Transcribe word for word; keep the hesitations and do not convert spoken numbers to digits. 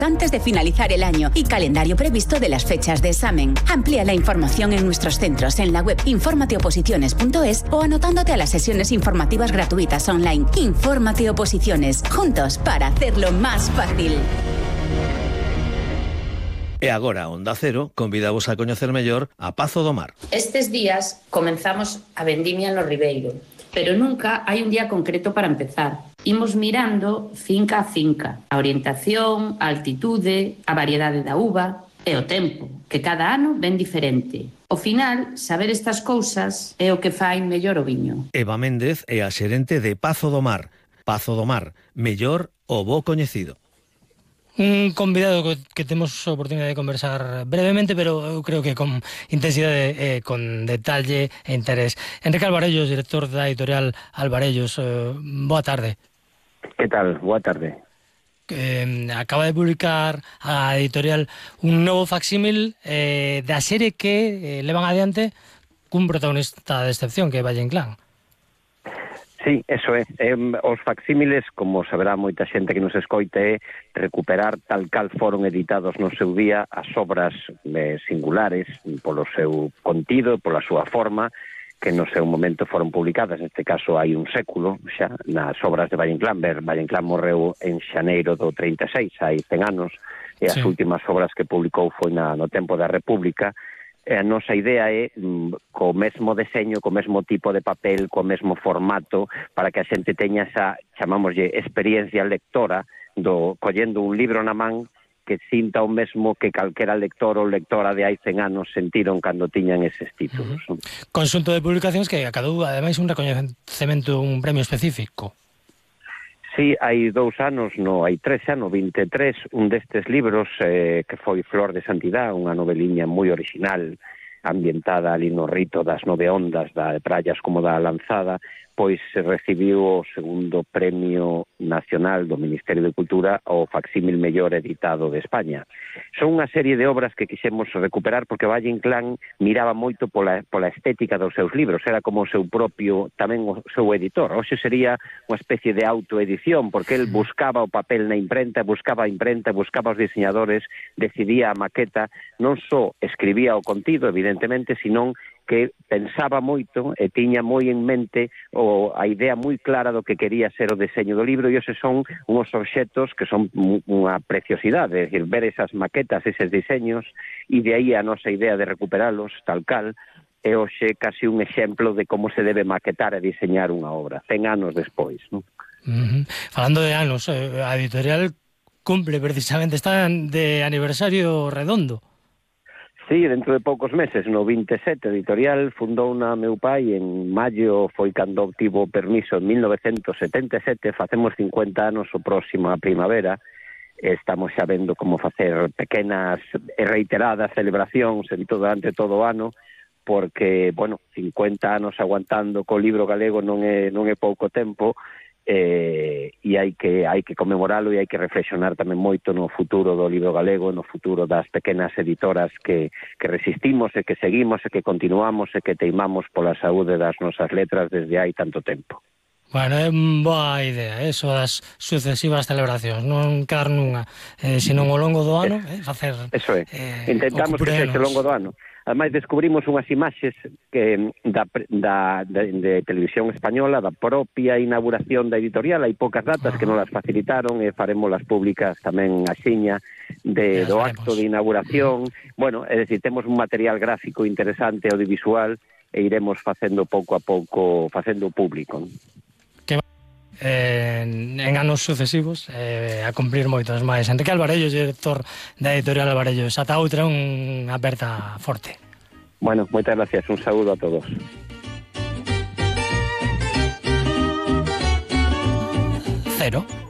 antes de finalizar el año y calendario previsto de las fechas de examen. Amplía la información en nuestros centros en la web infórmate oposiciones punto es o anotándote a las sesiones informativas gratuitas online. Infórmate Oposiciones, juntos para hacerlo más fácil. E agora Onda Cero convidamos a coñecer mellor a Pazo do Mar. Estes días comenzamos a vendimia no Ribeiro, pero nunca hai un día concreto para empezar. Imos mirando finca a finca, a orientación, a altitude, a variedade da uva e o tempo, que cada ano ven diferente. Ao final, saber estas cousas é o que fai mellor o viño. Eva Méndez é a xerente de Pazo do Mar. Pazo do Mar, mellor o bo coñecido. Un convidado que temos a oportunidade de conversar brevemente, pero eu creo que con intensidade, eh, con detalle e interés. Enrique Alvarellos, director da editorial Alvarellos, eh, boa tarde. Que tal? Boa tarde. Eh, acaba de publicar a editorial un novo facsímil eh, da serie que eh, levan adiante cun protagonista de excepción, que é Valle Inclán. Sí, eso é. Eh, os facsímiles, como saberá moita xente que nos escoite, é recuperar tal cal foron editados no seu día as obras eh, singulares polo seu contido, pola súa forma, que no seu momento foron publicadas, neste caso hai un século xa, nas obras de Valle Inclán. Ver, Valle Inclán morreu en xaneiro do trinta e seis, hai cen anos, e as sí. últimas obras que publicou foi na, no tempo da República. E a nosa idea é, co mesmo deseño, co mesmo tipo de papel, co mesmo formato, para que a xente teña esa, chamámoslle, experiencia lectora, do collendo un libro na man, que sinta o mesmo que calquera lector ou lectora de hai cen anos sentiron cando tiñan eses títulos. Uh-huh. Conxunto de publicacións que acadou, ademais, un recoñecemento, un premio específico. Sí, hai dous anos, no, hai tres anos, vinte e tres, un destes libros eh, que foi Flor de Santidad, unha noveliña moi original, ambientada ali no rito das nove ondas, da praias como da Lanzada, pois recibiu o segundo premio nacional do Ministerio de Cultura ao facsímil mellor editado de España. Son unha serie de obras que quixemos recuperar porque Valle Inclán miraba moito pola, pola estética dos seus libros, era como o seu propio, tamén o seu editor. Hoxe sería unha especie de autoedición, porque el buscaba o papel na imprenta, buscaba a imprenta, buscaba os diseñadores, decidía a maqueta, non só escribía o contido, evidentemente, senón que pensaba moito e tiña moi en mente o, a idea moi clara do que quería ser o deseño do libro, e eses son uns obxectos que son unha preciosidade, é dicir, ver esas maquetas, eses diseños, e de aí a nosa idea de recuperalos tal cal, é hoxe casi un exemplo de como se debe maquetar e diseñar unha obra, cen anos despois, non? Uh-huh. Falando de anos, a editorial cumple precisamente, está de aniversario redondo. Sí, dentro de poucos meses, no vinte e sete, editorial fundou na meu pai en maio, foi cando obtivo permiso en mil novecentos setenta e sete, facemos cincuenta anos o próximo a primavera, estamos xa vendo como facer pequenas e reiteradas celebracións en todo, durante todo o ano, porque, bueno, cincuenta anos aguantando co libro galego non é, non é pouco tempo, Eh, e hai que hai que conmemoralo e hai que reflexionar tamén moito no futuro do libro galego, no futuro das pequenas editoras que, que resistimos e que seguimos e que continuamos e que teimamos pola saúde das nosas letras desde hai tanto tempo. Bueno, é boa idea, eso das sucesivas celebracións, non quedar nunha, eh, senón ao longo do ano, eh, facer... Eso é, eh, intentamos que sexa ao longo do ano. Ademais, descubrimos unhas imaxes que da, da, de, de televisión española, da propia inauguración da editorial, hai poucas datas que non las facilitaron e faremos las públicas tamén a xiña de, do acto de inauguración. Bueno, é dicir, temos un material gráfico interesante, audiovisual, e iremos facendo pouco a pouco, facendo público. Eh, en anos sucesivos eh, a cumprir moitos máis. Enrique Alvarellos, director da editorial Alvarellos. Ata outra, unha aperta forte. Bueno, moitas gracias, un saúdo a todos. Cero.